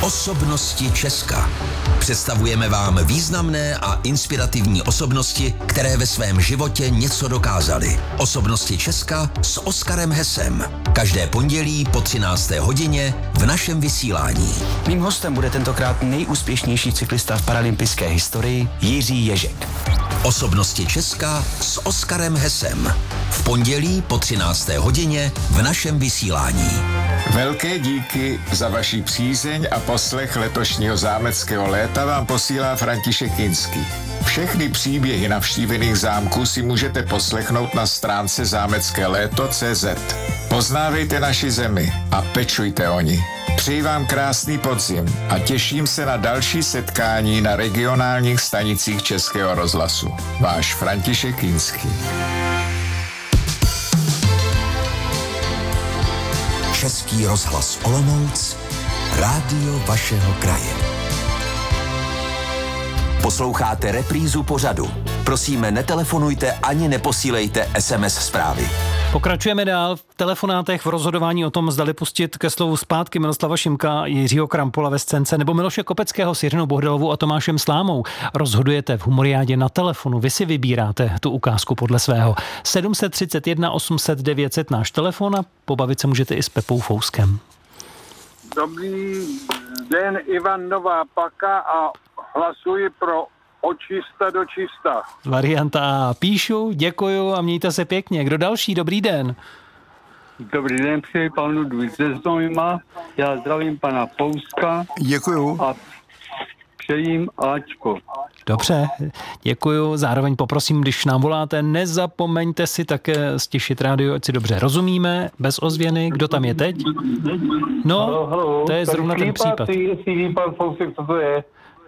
Osobnosti Česka. Představujeme vám významné a inspirativní osobnosti, které ve svém životě něco dokázaly. Osobnosti Česka s Oskarem Hesem. Každé pondělí po 13. hodině v našem vysílání. Mým hostem bude tentokrát nejúspěšnější cyklista v paralympijské historii Jiří Ježek. Osobnosti Česka s Oskarem Hesem. V pondělí po 13. hodině v našem vysílání. Velké díky za vaši přízeň a poslech letošního zámeckého léta vám posílá František Kinský. Všechny příběhy navštívených zámků si můžete poslechnout na stránce zámeckéléto.cz. Poznávejte naši zemi a pečujte o ni. Přeji vám krásný podzim a těším se na další setkání na regionálních stanicích Českého rozhlasu. Váš František Kinský. Český rozhlas Olomouc, rádio vašeho kraje. Posloucháte reprízu pořadu. Prosíme, netelefonujte ani neposílejte SMS zprávy. Pokračujeme dál v telefonátech v rozhodování o tom, zdali pustit ke slovu zpátky Miroslava Šimka, Jiřího Krampola ve scénce nebo Miloše Kopeckého s Jiřinou Bohdalovou a Tomášem Slámou. Rozhodujete v Humoriádě na telefonu, vy si vybíráte tu ukázku podle svého. 731 800 900 náš telefon a pobavit se můžete i s Pepou Fouskem. Dobrý den, Ivan Nová Paka a hlasuji pro Očista do čista. Varianta A. Píšu, děkuju a mějte se pěkně. Kdo další? Dobrý den. Dobrý den, přeji panu Ludvík ze Znojma. Já zdravím pana Pouska. Děkuju. A přejím Ačko. Dobře, děkuju. Zároveň poprosím, když nám voláte, nezapomeňte si také stišit rádio, ať si dobře rozumíme, bez ozvěny. Kdo tam je teď? No, halo. To je zrovna ten případ. Jestli ví pan Fousek, co to je?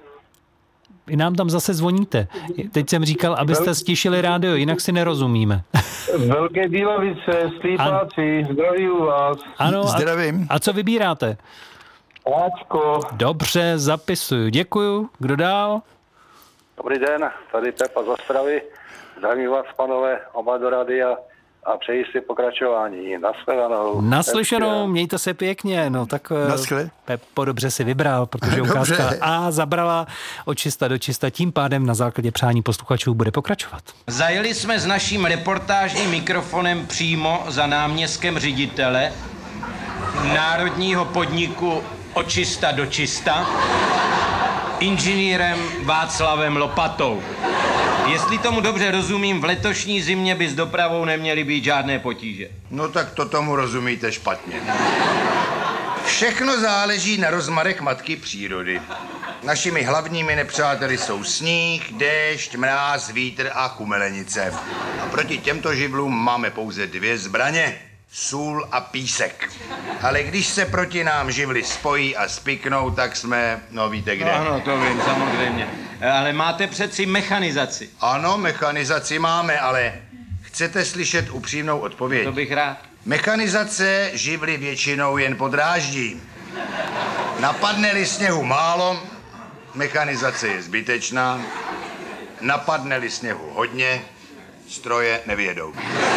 Vy nám tam zase zvoníte. Teď jsem říkal, abyste stišili rádio, jinak si nerozumíme. Velké Bílovice, Slípáci, zdravím vás. Ano, zdravím. A co vybíráte? Ačko. Dobře, zapisuju. Děkuju. Kdo dál? Dobrý den, tady Pepa z Ostravy. Zdravím vás, panové, oba do rádia a přeji si pokračování. Nashledanou. Naslyšenou, mějte se pěkně. No tak Pepo dobře si vybral, protože ukázka A zabrala Očista do čista. Tím pádem na základě přání posluchačů bude pokračovat. Zajeli jsme s naším reportážním mikrofonem přímo za náměstkem ředitele národního podniku Očista do čista, inženýrem Václavem Lopatou. Jestli tomu dobře rozumím, v letošní zimě by s dopravou neměly být žádné potíže. No tak to tomu rozumíte špatně. Všechno záleží na rozmarech matky přírody. Našimi hlavními nepřáteli jsou sníh, déšť, mráz, vítr a chumelenice. A proti těmto živlům máme pouze dvě zbraně. Sůl a písek. Ale když se proti nám živly spojí a spiknou, tak jsme, no víte kde. Ano, to vím, samozřejmě. Ale máte přeci mechanizaci. Ano, mechanizaci máme, ale chcete slyšet upřímnou odpověď? To bych rád. Mechanizace živly většinou jen podráždí. Napadne-li sněhu málo, mechanizace je zbytečná. Napadne-li sněhu hodně, stroje nevyjedou.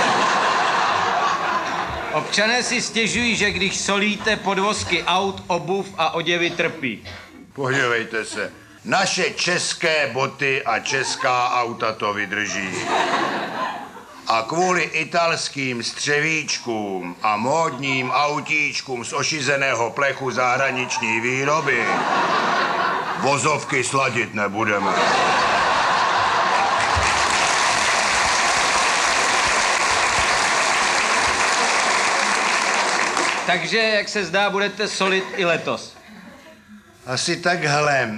Občané si stěžují, že když solíte podvozky aut, obuv a oděvy trpí. Podívejte se, naše české boty a česká auta to vydrží. A kvůli italským střevíčkům a módním autíčkům z ošizeného plechu zahraniční výroby vozovky sladit nebudeme. Takže, jak se zdá, budete solit i letos. Asi takhle.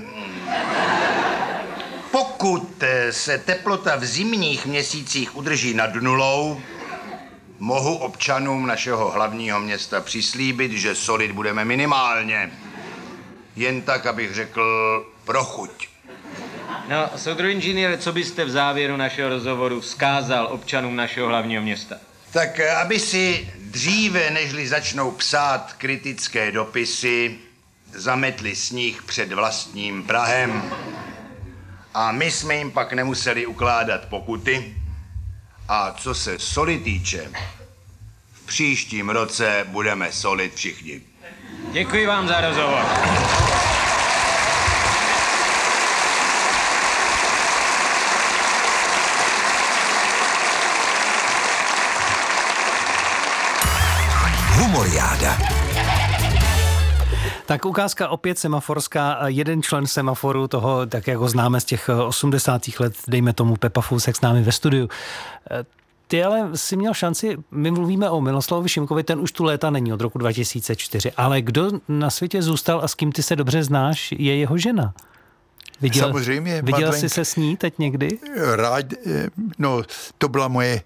Pokud se teplota v zimních měsících udrží nad nulou, mohu občanům našeho hlavního města přislíbit, že solit budeme minimálně. Jen tak, abych řekl, pro chuť. No, soudru inženýre, co byste v závěru našeho rozhovoru vzkázal občanům našeho hlavního města? Tak aby si dříve, nežli začnou psát kritické dopisy, zametli sníh před vlastním prahem. A my jsme jim pak nemuseli ukládat pokuty. A co se soli týče, v příštím roce budeme solit všichni. Děkuji vám za rozhovor. Humoriáda. Tak ukázka opět semaforská. Jeden člen semaforu toho, tak jak ho známe z těch 80. let, dejme tomu Pepa Fousek s námi ve studiu. Ty ale si měl šanci, my mluvíme o Miloslavovi Šimkovi, ten už tu léta není od roku 2004, ale kdo na světě zůstal a s kým ty se dobře znáš, je jeho žena. Samozřejmě. Viděl jsi se s ní teď někdy? Rád, no to byla moje,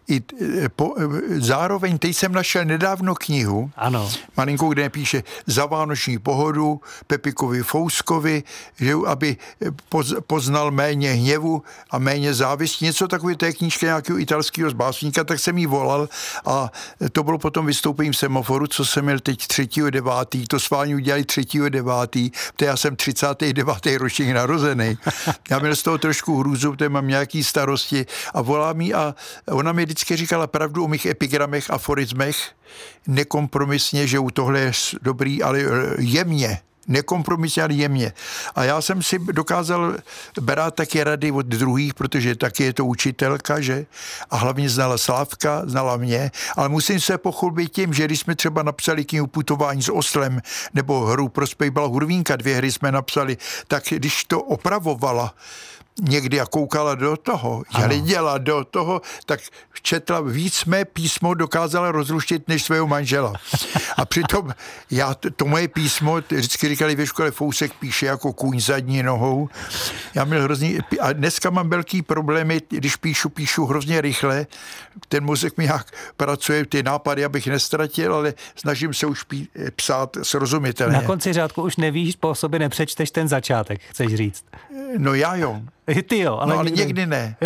zároveň teď jsem našel nedávno knihu, ano. malinkou, kde píše za vánoční pohodu Pepikovi Fouskovi, že aby poznal méně hněvu a méně závistí, něco takové té knížky nějakého italského zbásníka, tak jsem jí volal a to bylo potom vystoupení v semaforu, co jsem měl teď 3.9., to s vámi udělali 3.9., protože já jsem 39. ročník narozený. Já měl z toho trošku hrůzu, protože mám nějaký starosti a volá mi a ona mi vždycky říkala pravdu o mých epigramech, aforismech, nekompromisně, že u tohle je dobrý, ale jemně. Nekompromisně, ale jemně. A já jsem si dokázal brát taky rady od druhých, protože taky je to učitelka, že? A hlavně znala Slávka, znala mě, ale musím se pochlubit tím, že když jsme třeba napsali knihu Putování s oslem nebo hru Prospěch byla Hurvínka, 2 hry jsme napsali, tak když to opravovala někdy a koukala do toho, hleděla do toho, tak četla víc mé písmo, dokázala rozluštit než svého manžela. A přitom to moje písmo, vždycky říkali ve škole, Fousek píše jako kůň zadní nohou. Já měl hrozný, a dneska mám velký problémy, když píšu hrozně rychle, ten mozek mi jak pracuje, ty nápady, abych nestratil, ale snažím se už psát srozumitelně. Na konci řádku už nevíš, po sobě nepřečteš ten začátek, chceš říct. No já jo. Ty jo, ale, no, ale někdy ne.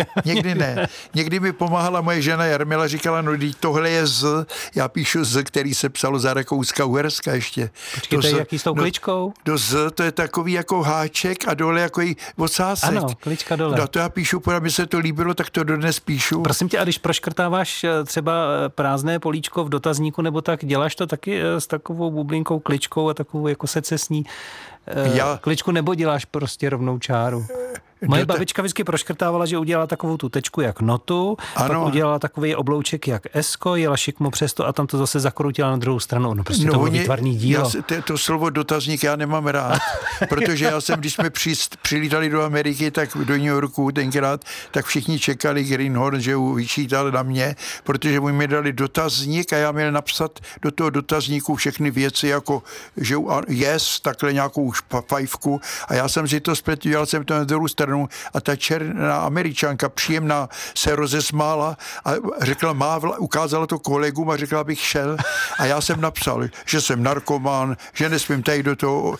Někdy mi pomáhala moje žena Jarmila, říkala, no tohle je Z, já píšu Z, který se psalo za Rakouska-Uherska ještě. Počkejte, jaký s tou kličkou? Do Z, to je takový jako háček a dole jako i ocásek. Ano, klička dole. No to já píšu, protože mi se to líbilo, tak to dodnes píšu. Prosím tě, a když proškrtáváš třeba prázdné políčko v dotazníku, nebo tak, děláš to taky s takovou bublinkou kličkou a takovou jako secesní kličku, nebo děláš prostě rovnou čáru? Moje babička vždycky proškrtávala, že udělala takovou tu tečku jak notu, pak udělala takový oblouček jak esko, jela šikmo přes to a tam to zase zakrutila na druhou stranu. No prostě to bylo výtvarný dílo. To slovo dotazník já nemám rád, protože já jsem, když jsme přilítali do Ameriky, tak do New Yorku tenkrát, tak všichni čekali Greenhorn, že vyčítal na mě, protože mi dali dotazník a já měl napsat do toho dotazníku všechny věci, jako že yes, takhle nějakou fajfku a já jsem si to splet, dělal jsem to na druhou stranu a ta černá Američanka příjemná se rozesmála a řekla, ukázala to kolegům a řekla, abych šel a já jsem napsal, že jsem narkoman, že nesmím tady do toho,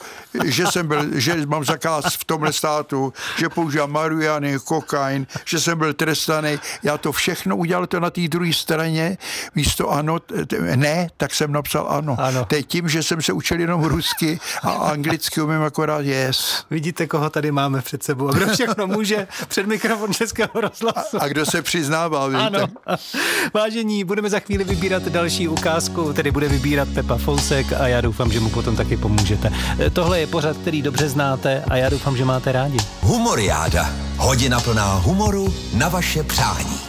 že mám zakaz v tomhle státu, že používám marihuany, kokain, že jsem byl trestaný. Já to všechno udělal to na té druhé straně, místo ano, ne, tak jsem napsal ano. Teď tím, že jsem se učil jenom rusky a anglicky umím akorát yes. Vidíte, koho tady máme před sebou. A kdo všechno může před mikrofon Českého rozhlasu. A kdo se přiznává, víte? Ano. Vážení, budeme za chvíli vybírat další ukázku, tedy bude vybírat Pepa Fousek a já doufám, že mu potom taky pomůžete. Tohle je pořad, který dobře znáte a já doufám, že máte rádi. Humoriáda. Hodina plná humoru na vaše přání.